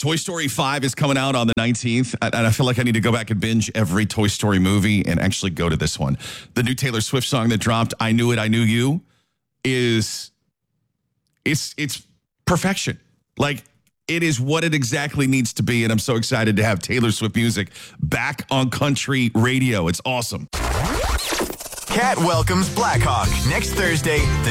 Toy Story 5 is coming out on the 19th, and I feel like I need to go back and binge every Toy Story movie and actually go to this one. The new Taylor Swift song that dropped, I Knew It, I Knew You, it's perfection. Like, it is what it exactly needs to be, and I'm so excited to have Taylor Swift music back on country radio. It's awesome. Cat welcomes Blackhawk next Thursday.